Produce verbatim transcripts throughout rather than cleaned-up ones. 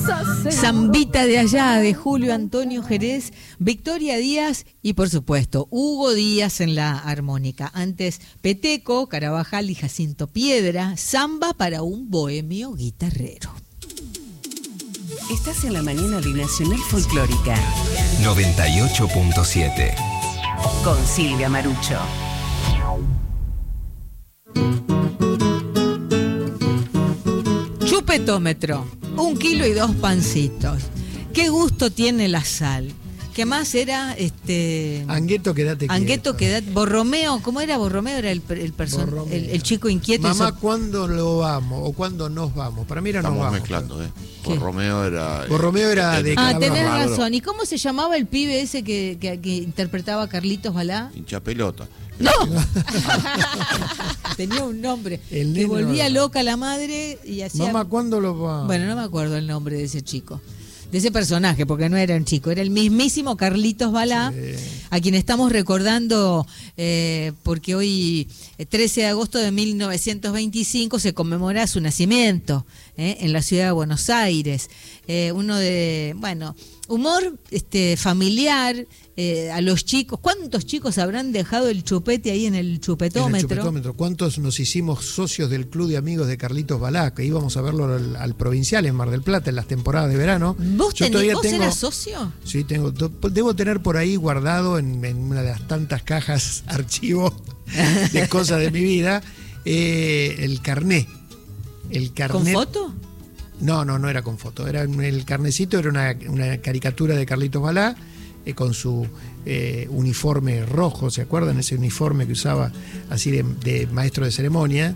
Zambita de allá, de Julio Antonio Jerez, Victoria Díaz y por supuesto Hugo Díaz en la armónica. Antes Peteco, Carabajal y Jacinto Piedra, Samba para un bohemio guitarrero. Estás en la mañana de Nacional Folclórica noventa y ocho punto siete con Silvia Marucho. Chupetómetro, un kilo y dos pancitos. Qué gusto tiene la sal. ¿Qué más era? Este Angueto, quédate quieto. Angueto, quédate. Borromeo, ¿cómo era? Borromeo era el, el, person, el, el chico inquieto. Mamá, eso... ¿cuándo lo vamos? ¿O cuándo nos vamos? Para mí era nos Estamos vamos. mezclando, ¿eh? ¿Qué? Borromeo era... Borromeo era de Ah, Calabro. tenés Magro. razón. ¿Y cómo se llamaba el pibe ese que, que, que interpretaba a Carlitos Balá? Hincha pelota. ¡No! Tenía un nombre. El que nene volvía no. loca la madre y hacía... Mamá, ¿cuándo lo vamos? Bueno, no me acuerdo el nombre de ese chico. De ese personaje, porque no era un chico, era el mismísimo Carlitos Balá, sí. A quien estamos recordando eh, porque hoy, trece de agosto de mil novecientos veinticinco, se conmemora su nacimiento eh, en la ciudad de Buenos Aires. Eh, uno de, bueno, humor este, familiar eh, a los chicos. ¿Cuántos chicos habrán dejado el chupete ahí en el chupetómetro? En el chupetómetro. ¿Cuántos nos hicimos socios del club de amigos de Carlitos Balá? Que íbamos a verlo al, al Provincial en Mar del Plata en las temporadas de verano. ¿Vos, Yo tenés, ¿vos tengo, eras socio? Sí, tengo, debo tener por ahí guardado en, en una de las tantas cajas archivos de cosas de mi vida eh, el carné. El carnet. ¿Con foto? No, no, no era con foto. Era el carnecito, era una, una caricatura de Carlitos Balá eh, con su eh, uniforme rojo, ¿se acuerdan? Ese uniforme que usaba así de, de maestro de ceremonia.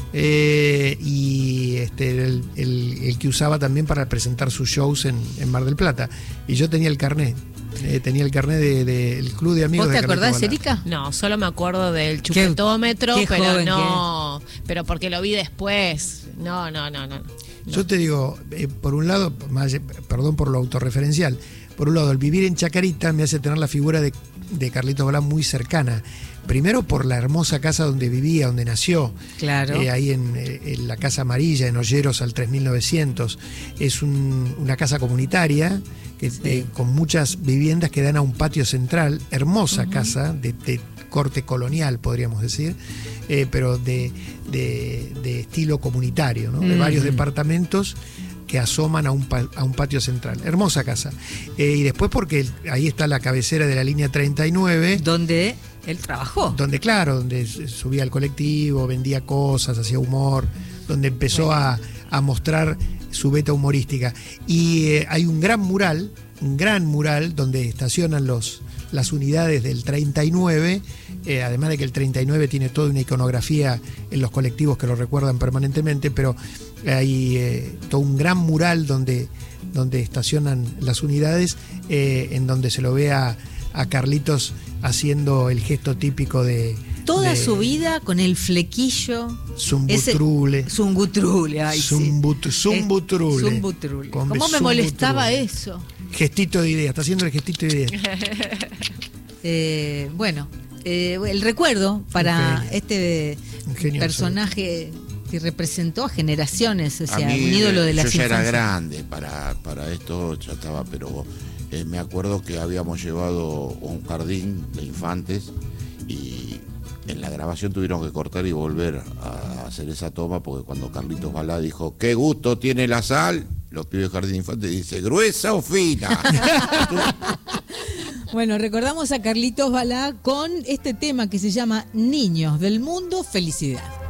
Eh, y este el, el, el que usaba también para presentar sus shows en, en Mar del Plata. Y yo tenía el carnet. Eh, tenía el carnet del de, de club de amigos. ¿Vos te de acordás, Balá. Erika? No, solo me acuerdo del chupetómetro, qué pero joven no, pero porque lo vi después. No, no, no, no. no. Yo te digo, eh, por un lado, más, perdón por lo autorreferencial, por un lado, el vivir en Chacarita me hace tener la figura de, de Carlitos Balá muy cercana. Primero por la hermosa casa donde vivía, donde nació. Claro. Eh, ahí en, en la Casa Amarilla, en Olleros, al tres mil novecientos. Es un, una casa comunitaria que, sí. eh, con muchas viviendas que dan a un patio central. Hermosa uh-huh. casa de, de corte colonial, podríamos decir, eh, pero de, de, de estilo comunitario, ¿no? Uh-huh. De varios departamentos que asoman a un, pa, a un patio central. Hermosa casa. Eh, y después porque ahí está la cabecera de la línea treinta y nueve. Donde él trabajó. Donde, claro, donde subía al colectivo, vendía cosas, hacía humor, donde empezó bueno. a, a mostrar su beta humorística. Y eh, hay un gran mural, un gran mural donde estacionan los, las unidades del treinta y nueve, eh, además de que el treinta y nueve tiene toda una iconografía en los colectivos que lo recuerdan permanentemente, pero hay eh, todo un gran mural donde, donde estacionan las unidades, eh, en donde se lo ve a, a Carlitos haciendo el gesto típico de... Toda de, su vida con el flequillo. Zumbutrule. Zumbutrule, ay Zumbut, sí. Zumbutrule. Zumbutrule. ¿Cómo me zumbutrule. molestaba eso? Gestito de idea, está haciendo el gestito de idea. eh, bueno, eh, el recuerdo para okay. este Ingenioso. Personaje que representó a generaciones, o sea, mí, un ídolo de la Yo ya infancia. era grande para, para esto, ya estaba, pero eh, me acuerdo que habíamos llevado un jardín de infantes y en la grabación tuvieron que cortar y volver a hacer esa toma porque cuando Carlitos Balá dijo ¿qué gusto tiene la sal? Los pibes de jardín de infantes dicen ¿gruesa o fina? Bueno, recordamos a Carlitos Balá con este tema que se llama Niños del Mundo, Felicidad.